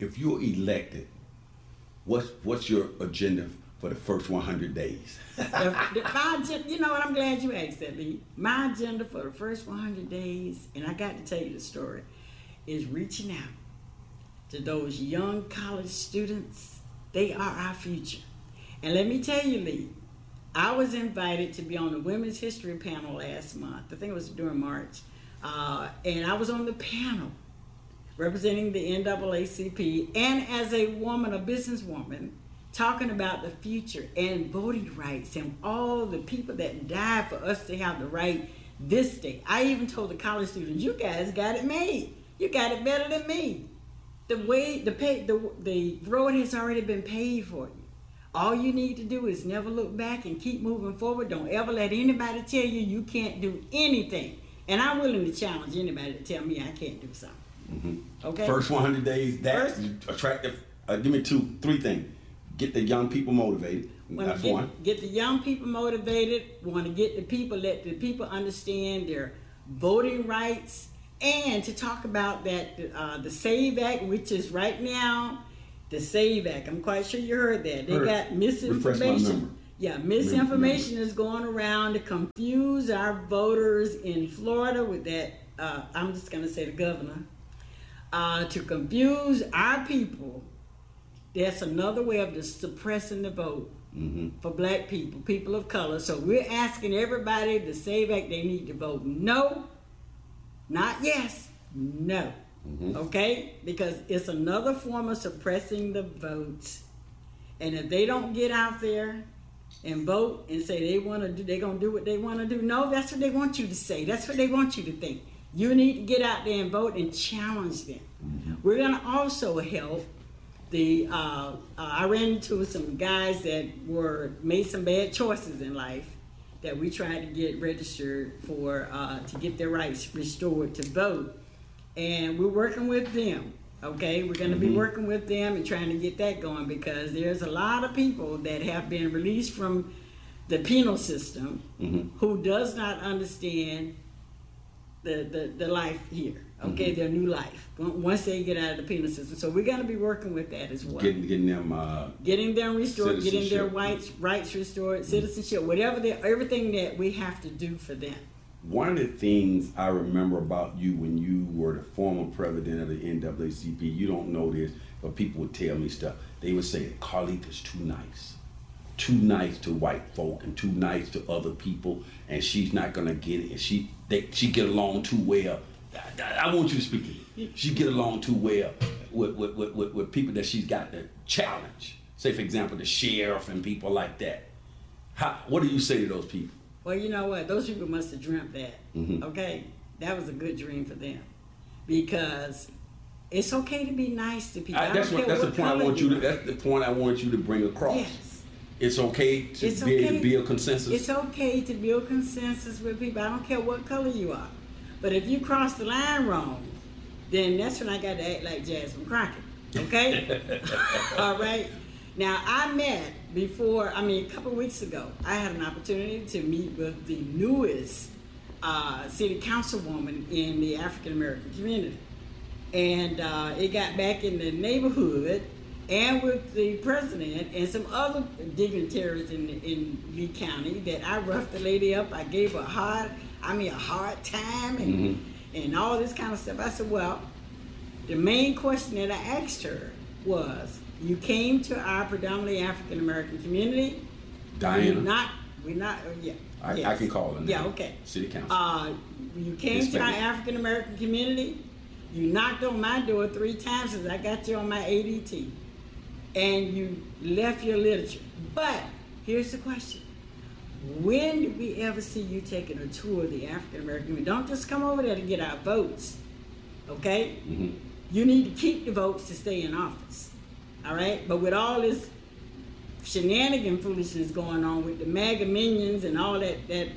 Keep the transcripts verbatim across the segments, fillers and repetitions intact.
if you're elected, what's what's your agenda for the first one hundred days? the, the, my agenda, you know what? I'm glad you asked that, Lee. My agenda for the first one hundred days, and I got to tell you the story, is reaching out to those young college students. They are our future. And let me tell you, Lee, I was invited to be on the Women's History panel last month. I think it was during March. Uh, and I was on the panel representing the N double A C P, and as a woman, a businesswoman, talking about the future and voting rights and all the people that died for us to have the right this day. I even told the college students, you guys got it made. You got it better than me. The way the pay, the the road has already been paid for you. All you need to do is never look back and keep moving forward. Don't ever let anybody tell you you can't do anything. And I'm willing to challenge anybody to tell me I can't do something. Mm-hmm. Okay. First one hundred days. That's First, attractive. Uh, give me two, three things. Get the young people motivated. That's get, one. Get the young people motivated. Want to get the people, let the people understand their voting rights, and to talk about that uh, the SAVE Act, which is right now the SAVE Act. I'm quite sure you heard that. They heard. got misinformation. Yeah, misinformation is going around to confuse our voters in Florida with that. Uh, I'm just going to say the governor. Uh, to confuse our people. That's another way of just suppressing the vote mm-hmm. for black people, people of color. So we're asking everybody to SAVE Act, they need to vote no, not yes, no. Mm-hmm. Okay? Because it's another form of suppressing the votes. And if they don't get out there and vote and say they want to do, they're going to do what they want to do, no, that's what they want you to say. That's what they want you to think. You need to get out there and vote and challenge them. Mm-hmm. We're going to also help the, uh, uh, I ran into some guys that were, made some bad choices in life that we tried to get registered for, uh, to get their rights restored to vote. And we're working with them, okay? We're going to mm-hmm. be working with them and trying to get that going, because there's a lot of people that have been released from the penal system mm-hmm. who does not understand the, the, the life here, okay, mm-hmm. their new life, once they get out of the penal system. So we're going to be working with that as well. Getting, getting them uh, getting them restored, getting their rights, rights restored, mm-hmm. citizenship, whatever, they, everything that we have to do for them. One of the things I remember about you when you were the former president of the N double A C P, you don't know this, but people would tell me stuff. They would say that Carlita is too nice. Too nice to white folk and too nice to other people, and she's not gonna get it. And she they, she get along too well. I, I want you to speak to me. She get along too well with, with, with, with, with people that she's got to challenge. Say, for example, the sheriff and people like that. How, what do you say to those people? Well, you know what? Those people must have dreamt that. Mm-hmm. Okay, that was a good dream for them, because it's okay to be nice to people. I, that's what, that's what the point I want you to. That's the point I want you to bring across. Yes. It's okay to it's be okay. able to build consensus. It's okay to build consensus with people. I don't care what color you are. But if you cross the line wrong, then that's when I got to act like Jasmine Crockett. Okay? All right? Now, I met before, I mean, a couple of weeks ago, I had an opportunity to meet with the newest uh, city councilwoman in the African American community. And uh, it got back in the neighborhood, and with the president and some other dignitaries in, in Lee County, that I roughed the lady up. I gave her a hard, I mean a hard time and, mm-hmm. and all this kind of stuff. I said, well, the main question that I asked her was, you came to our predominantly African American community. Diana. We're not, we're not, uh, yeah. I, yes. I can call her. Yeah, okay. City council. Uh, you came Hispanic. To our African American community. You knocked on my door three times since I got you on my A D T. And you left your literature. But here's the question. When did we ever see you taking a tour of the African American community? Don't just come over there to get our votes, okay? Mm-hmm. You need to keep the votes to stay in office, all right? But with all this shenanigan foolishness going on with the MAGA minions and all that, that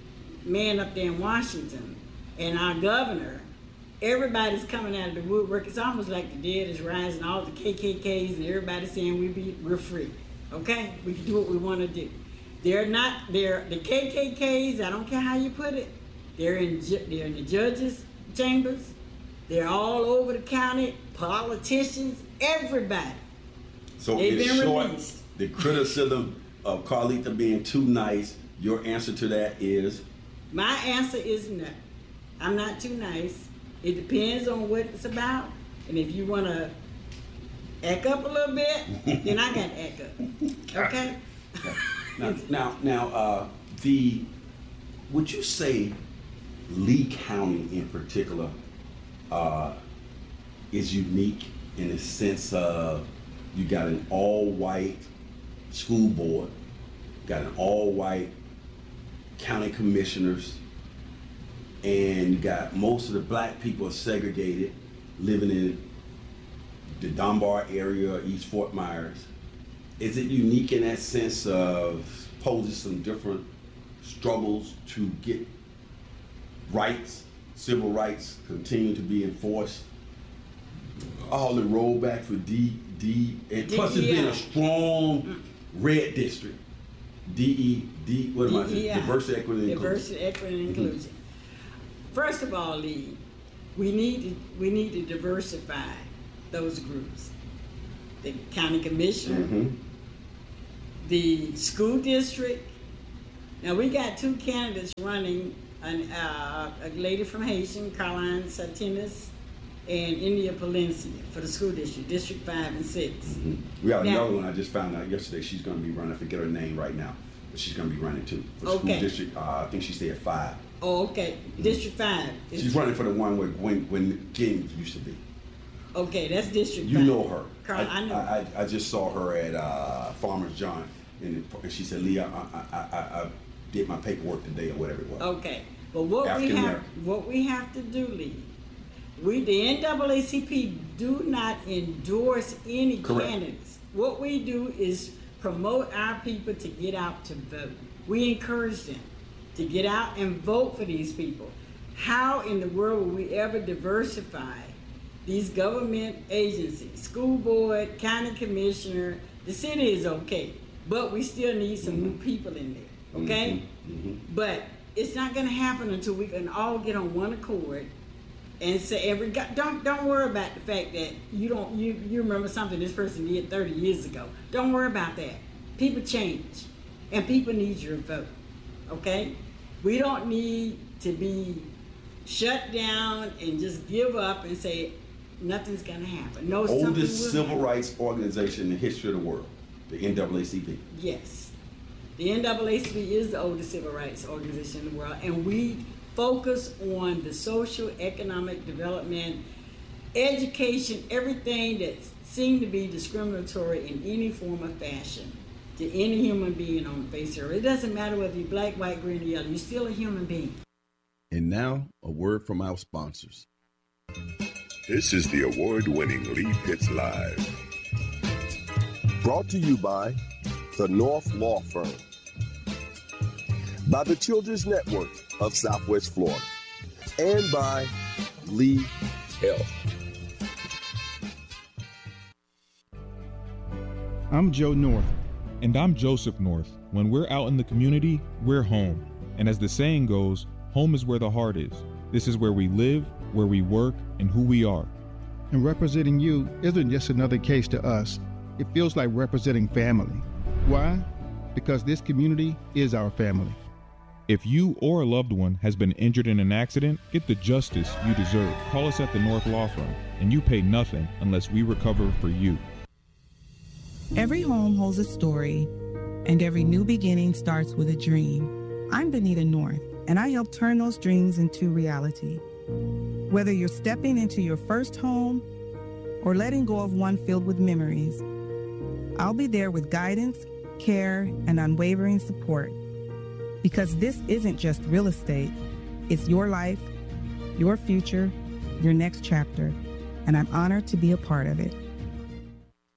man up there in Washington and our governor, everybody's coming out of the woodwork. It's almost like the dead is rising, all the K K Ks and everybody saying we be, we're free, okay? We can do what we want to do. They're not, they're, the K K Ks, I don't care how you put it, they're in, they're in the judges' chambers, They're all over the county, politicians, everybody. So They've in been short, released. the criticism of Carlita being too nice, your answer to that is? My answer is no. I'm not too nice. It depends on what it's about. And if you want to act up a little bit, then I got to act up. Okay? Now, now, now uh, the, would you say Lee County in particular uh, is unique in the sense of you got an all-white school board, got an all-white county commissioners, and you got most of the black people are segregated, living in the Dunbar area, East Fort Myers. Is it unique in that sense of poses some different struggles to get rights, civil rights, continue to be enforced? All the rollback for D, D, and plus it being a strong red district. D E, D, what am I saying? Diversity, equity, and inclusion. Diversity, equity, and inclusion. Mm-hmm. First of all, Lee, we need to we need to diversify those groups. The county commissioner, mm-hmm. the school district. Now we got two candidates running, an, uh, a lady from Haitian, Caroline Satinas, and India Palencia for the school district, District five and six. Mm-hmm. We got now, another one I just found out yesterday. She's going to be running. I forget her name right now, but she's going to be running too. For the okay. school district, uh, I think she said five. Oh, okay. Mm-hmm. District five. She's District running for the one where Gwen, Gwen King used to be. Okay, that's District you five. You know her. Carl, I, I know. I, I, I just saw her at uh, Farmer's John, and, and she said, Leah, I, I, I, I did my paperwork today or whatever it was. Okay. But what we have, what we have to do, Lee, we, the N double A C P, do not endorse any Correct. candidates. What we do is promote our people to get out to vote. We encourage them to get out and vote for these people. How in the world will we ever diversify these government agencies, school board, county commissioner? The city is okay, but we still need some mm-hmm. new people in there, okay? Mm-hmm. Mm-hmm. But it's not gonna happen until we can all get on one accord and say every don't don't worry about the fact that you don't you you remember something this person did thirty years ago. Don't worry about that. People change, and people need your vote. Okay, we don't need to be shut down and just give up and say nothing's gonna happen. No, oldest civil happen. rights organization in the history of the world, the N double A C P. Yes, the N double A C P is the oldest civil rights organization in the world, and we focus on the social, economic development, education, everything that seemed to be discriminatory in any form or fashion to any human being on the face of the earth. It doesn't matter whether you're black, white, green, or yellow. You're still a human being. And now, a word from our sponsors. This is the award-winning Lee Pitts Live. Brought to you by the North Law Firm, by the Children's Network of Southwest Florida, and by Lee Health. I'm Joe North. And I'm Joseph North. When we're out in the community, we're home. And as the saying goes, home is where the heart is. This is where we live, where we work, and who we are. And representing you isn't just another case to us. It feels like representing family. Why? Because this community is our family. If you or a loved one has been injured in an accident, get the justice you deserve. Call us at the North Law Firm, and you pay nothing unless we recover for you. Every home holds a story, and every new beginning starts with a dream. I'm Benita North, and I help turn those dreams into reality. Whether you're stepping into your first home or letting go of one filled with memories, I'll be there with guidance, care, and unwavering support. Because this isn't just real estate, it's your life, your future, your next chapter, and I'm honored to be a part of it.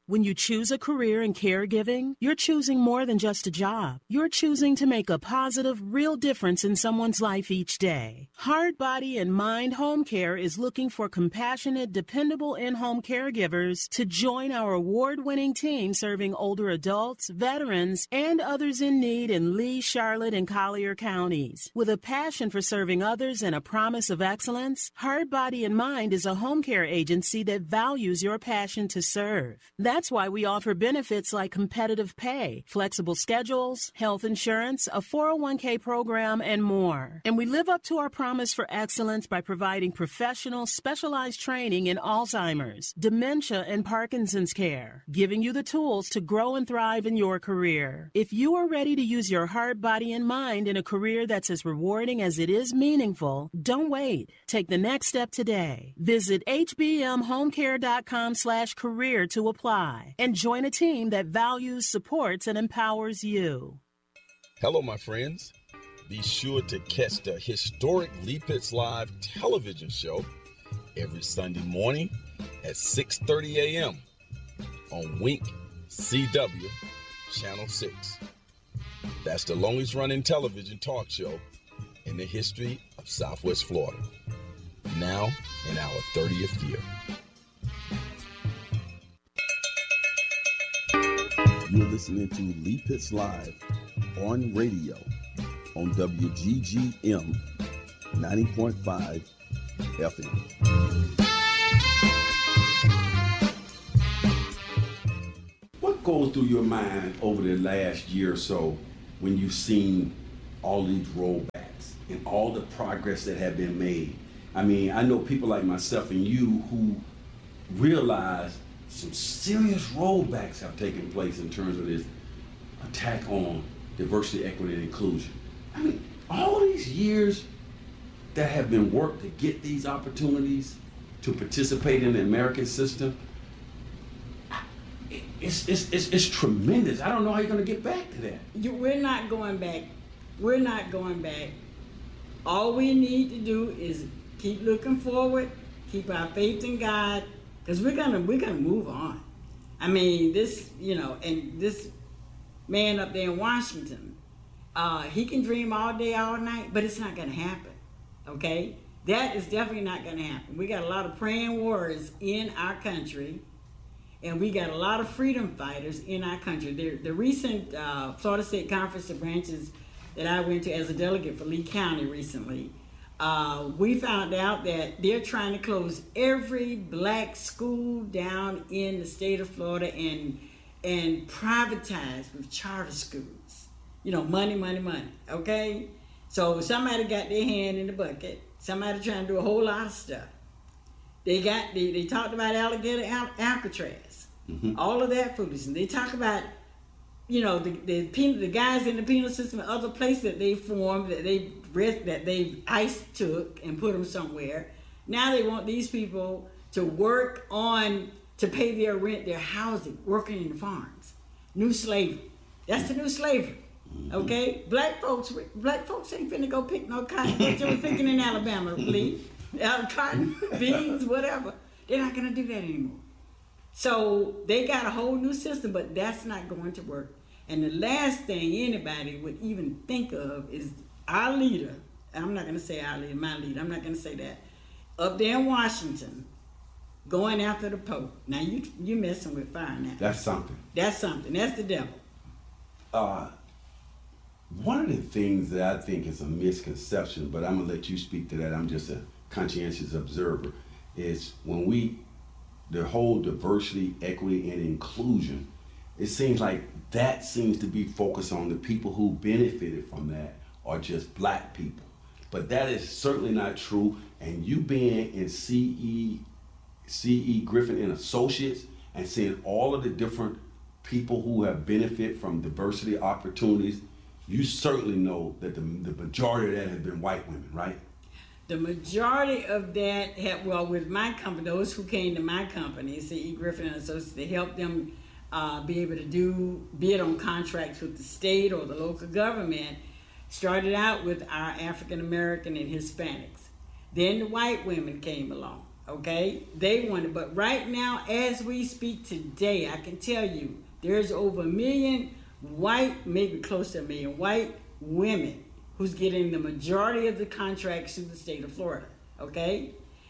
When you choose a career in caregiving, you're choosing more than just a job. You're choosing to make a positive, real difference in someone's life each day. Heart, Body, and Mind Home Care is looking for compassionate, dependable in-home caregivers to join our award-winning team serving older adults, veterans, and others in need in Lee, Charlotte, and Collier counties. With a passion for serving others and a promise of excellence, Heart, Body, and Mind is a home care agency that values your passion to serve. That's why we offer benefits like competitive pay, flexible schedules, health insurance, a four oh one k program, and more. And we live up to our promise for excellence by providing professional, specialized training in Alzheimer's, dementia, and Parkinson's care, giving you the tools to grow and thrive in your career. If you are ready to use your heart, body, and mind in a career that's as rewarding as it is meaningful, don't wait. Take the next step today. Visit hbmhomecare.com slash career to apply and join a team that values, supports, and empowers you. Hello, my friends. Be sure to catch the historic Lee Pitts Live television show every Sunday morning at six thirty a.m. on Wink C W Channel six. That's the longest running television talk show in the history of Southwest Florida. Now in our thirtieth year. You're listening to Lee Pitts Live on radio on W G G M ninety point five F M. What goes through your mind over the last year or so when you've seen all these rollbacks and all the progress that have been made? I mean, I know people like myself and you who realize some serious rollbacks have taken place in terms of this attack on diversity, equity, and inclusion. I mean, all these years that have been worked to get these opportunities to participate in the American system, it's, it's, it's, it's tremendous. I don't know how you're going to get back to that. You, we're not going back. We're not going back. All we need to do is keep looking forward, keep our faith in God, because we're gonna we're gonna move on. I mean, this, you know, and this man up there in Washington, uh, he can dream all day, all night, but it's not gonna happen. Okay, that is definitely not gonna happen. We got a lot of praying warriors in our country, and we got a lot of freedom fighters in our country. The, the recent uh, Florida State Conference of Branches that I went to as a delegate for Lee County recently, Uh, we found out that they're trying to close every black school down in the state of Florida and and privatize with charter schools. You know, money, money, money, okay? So somebody got their hand in the bucket. Somebody trying to do a whole lot of stuff. They got, they, they talked about alligator Al- Alcatraz, mm-hmm. all of that foolishness. They talk about, you know, the the, penal, the guys in the penal system and other places that they formed, that they that they ICE took and put them somewhere. Now they want these people to work on, to pay their rent, their housing, working in the farms. New slavery. That's the new slavery. Okay? Black folks black folks ain't finna go pick no cotton. What you were picking in Alabama, Lee? Uh, cotton, beans, whatever. They're not gonna do that anymore. So they got a whole new system, but that's not going to work. And the last thing anybody would even think of is our leader, I'm not going to say our leader, my leader, I'm not going to say that, up there in Washington, going after the Pope. Now, you you messing with fire now. That's something. That's something. That's the devil. Uh, one of the things that I think is a misconception, but I'm going to let you speak to that, I'm just a conscientious observer, is when we, the whole diversity, equity, and inclusion, it seems like that seems to be focused on the people who benefited from that are just black people. But that is certainly not true. And you being in C E, C E Griffin and Associates and seeing all of the different people who have benefited from diversity opportunities, you certainly know that the, the majority of that has been white women, right? The majority of that, have, well, with my company, those who came to my company, C E Griffin and Associates, to help them uh, be able to do bid on contracts with the state or the local government, started out with our African American and Hispanics. Then the white women came along. Okay, they want it. But right now, as we speak today, I can tell you there's over a million white, maybe close to a million white women who's getting the majority of the contracts through the state of Florida. Okay,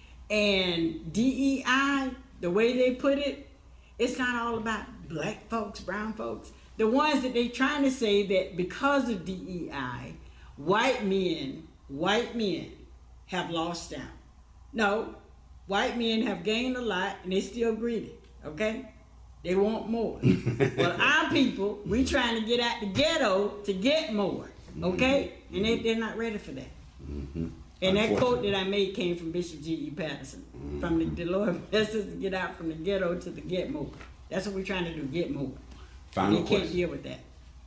and D E I, the way they put it, it's not all about black folks, brown folks. The ones that they're trying to say that because of D E I, white men, white men have lost out. No, white men have gained a lot and they still greedy, okay? They want more. Well, our people, we trying to get out the ghetto to get more, okay? And they, they're not ready for that. Mm-hmm. And that quote that I made came from Bishop G E Patterson. Mm-hmm. From the, the Lord bless us to get out from the ghetto to the get more. That's what we're trying to do, get more. Final we question. can't deal with that.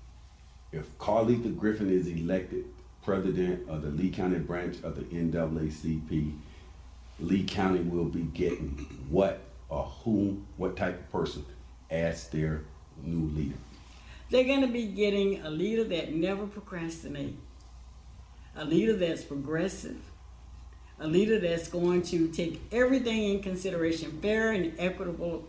If Carletha Griffin is elected president of the Lee County branch of the N double A C P, Lee County will be getting what or whom, what type of person as their new leader? They're going to be getting a leader that never procrastinates, a leader that's progressive, a leader that's going to take everything in consideration, fair and equitable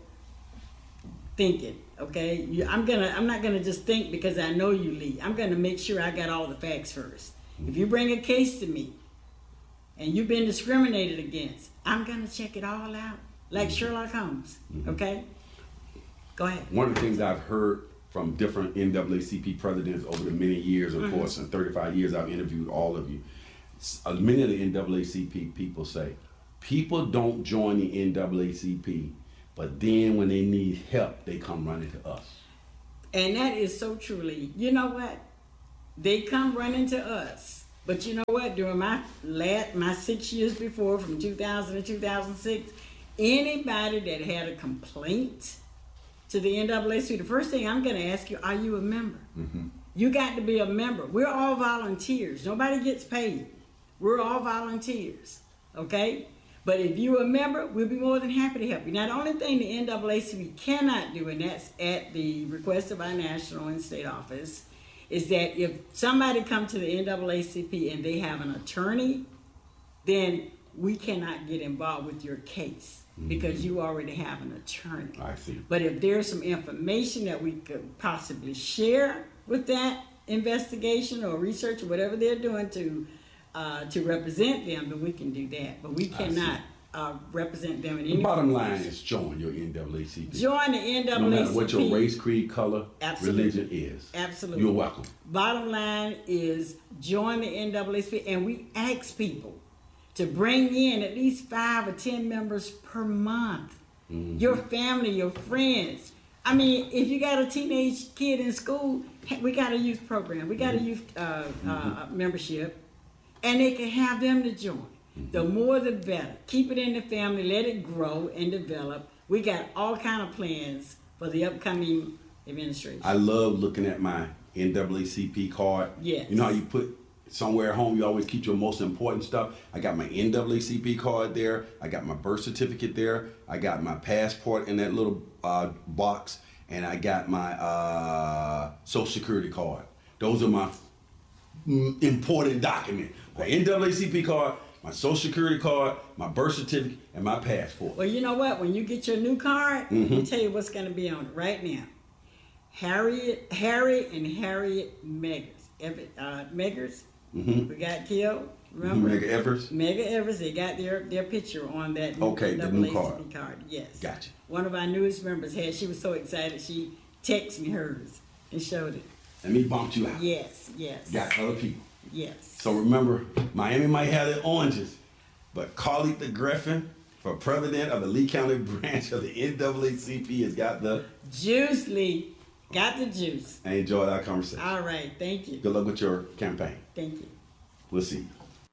thinking. Okay, you, I'm gonna. I'm not gonna just think because I know you, Lee. I'm gonna make sure I got all the facts first. If you bring a case to me, and you've been discriminated against, I'm gonna check it all out, like Sherlock Holmes. Okay, go ahead. One of the things I've heard from different N double A C P presidents over the many years, of mm-hmm. course, in thirty-five years, I've interviewed all of you. Uh, many of the N double A C P people say, people don't join the N double A C P, but then when they need help, they come running to us. And that is so truly, you know what? They come running to us. But you know what? During my last, my six years before, from two thousand to two thousand six, anybody that had a complaint to the N double A C P, the first thing I'm going to ask you, are you a member? Mm-hmm. You got to be a member. We're all volunteers. Nobody gets paid. We're all volunteers, okay? But if you're a member, we'll be more than happy to help you. Now, the only thing the N double A C P cannot do, and that's at the request of our national and state office, is that if somebody comes to the N double A C P and they have an attorney, then we cannot get involved with your case mm-hmm. because you already have an attorney. I see. But if there's some information that we could possibly share with that investigation or research or whatever they're doing to uh, to represent them, then we can do that. But we cannot uh, represent them in any. The bottom line is join your N double A C P. Join the N double A C P. No matter what your race, creed, color, Absolutely. religion is. Absolutely. You're welcome. Bottom line is join the N double A C P, and we ask people to bring in at least five or ten members per month. Mm-hmm. Your family, your friends. I mean, if you got a teenage kid in school, we got a youth program. We got mm-hmm. a youth uh, mm-hmm. uh, membership, and they can have them to join. Mm-hmm. The more the better. Keep it in the family, let it grow and develop. We got all kind of plans for the upcoming administration. I love looking at my N double A C P card. Yes. You know how you put somewhere at home, you always keep your most important stuff. I got my N double A C P card there. I got my birth certificate there. I got my passport in that little uh, box. And I got my uh, social security card. Those are my important documents. My N double A C P card, my social security card, my birth certificate, and my passport. Well, you know what? When you get your new card, mm-hmm. let me tell you what's going to be on it right now. Harriet, Harry and Harriet Meggers. Uh, Meggers. Mm-hmm. We got killed. Remember? Medgar Evers. Medgar Evers. They got their, their picture on that new okay, the new card. card. Yes. Gotcha. One of our newest members had. She was so excited. She texted me hers and showed it. And me bumped you out. Yes. Yes. Got other people. Yes. So remember, Miami might have their oranges, but Carletha Griffin for president of the Lee County branch of the N double A C P has got the juice, Lee. Got the juice. I enjoyed our conversation. All right. Thank you. Good luck with your campaign. Thank you. We'll see you.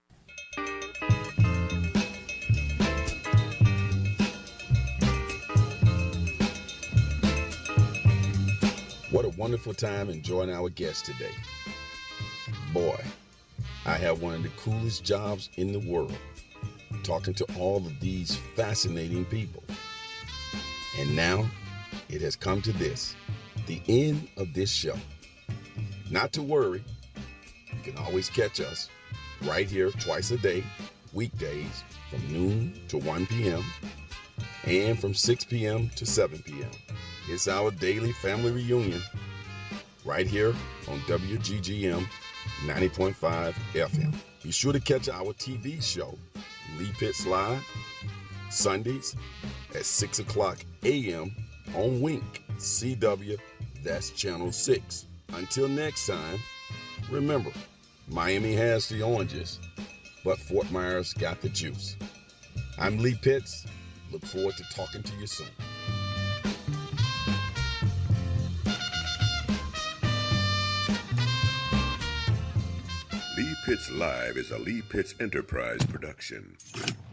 What a wonderful time enjoying our guest today. Boy, I have one of the coolest jobs in the world, talking to all of these fascinating people. And now it has come to this, the end of this show. Not to worry, you can always catch us right here twice a day, weekdays, from noon to one p.m. and from six p.m. to seven p.m. It's our daily family reunion right here on W G G M ninety point five F M. Be sure to catch our T V show, Lee Pitts Live, Sundays at six o'clock a.m. on Wink, C W, that's Channel six. Until next time, remember, Miami has the oranges, but Fort Myers got the juice. I'm Lee Pitts. Look forward to talking to you soon. Lee Pitts Live is a Lee Pitts Enterprise production.